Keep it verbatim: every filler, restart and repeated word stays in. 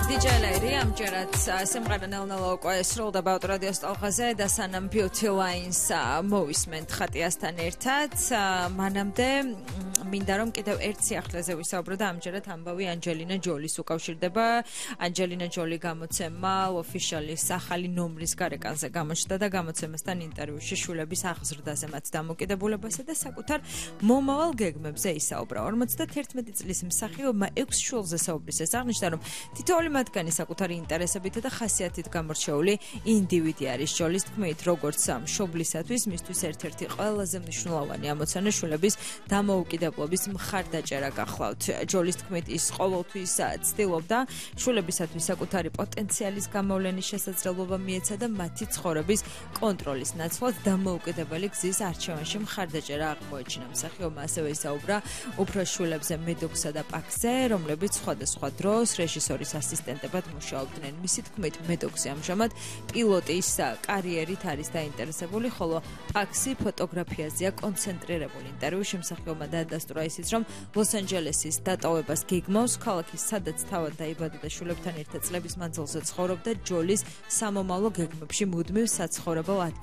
დიჯეი ლეირი ამჯერად სიმღერა ნელ-ნელა უკვე სრულდება ავტორადიო სტალღაზე და სანამ Beauty Lines მოვისმენთ ხატიასთან ერთად, მანამდე მინდა რომ კიდევ ერთ სიახლეზე ვისაუბრო და ამჯერად ამბავი ანჯელინა ჯოლის უკავშირდება. ანჯელინა ჯოლი გამოცემა ოფიციალის ახალი ნომრის გარეკანზე გამოჩნდა და გამოცემასთან ინტერვიუში შვილების აღზრდაზე, მათ დამოკიდებულებასა და საკუთარ მომავალ გეგმებზე ისაუბრა. ორმოცდაერთი წლის მსახიობმა ექვს შვილზე საუბრისას აღნიშნა, რომ თითოეული მათგანი საკუთარი ინტერესებითა და ხასიათით გამორჩეული ინდივიდი არის. ჯოლის თქმით, როგორც მშობლისათვის მისთვის ერთ-ერთი ყველაზე მნიშვნელოვანი ამოცანა შვილების დამოუკიდებლობის მხარდაჭერა გახლავთ. ჯოლის თქმით, ის ყოველთვის ცდილობდა შვილებისათვის საკუთარი პოტენციალის გამოვლენის შესაძლებლობა მიეცა და მათი ცხოვრების კონტროლის ნაცვლად დამოუკიდებელი გზის არჩევანში მხარდაჭერა აღმოეჩინა. მსახიობმა ასევე ისაუბრა უფროს შვილებზე მედოქსა და პაკზე, რომლებიც სხვადასხვა დროს რეჟისორის ასისტენტებად მუშაობდნენ. მისი თქმით, მედოქსი ამჟამად პილოტის კარიერით არის დაინტერესებული, ხოლო პაქსი ფოტოგრაფიაზეა კონცენტრირებული. ინტერვიუში მსახიობმა დაადასტურა ისიც, რომ ლოს-ანჯელესის დატოვებას გეგმავს, ქალაქის სადაც თავად დაიბადა და შვილებთან ერთად წლების მანძილზე ცხოვრობდა, ჯოლის სამომავლო გეგმებში მუდმივ საცხოვრებელ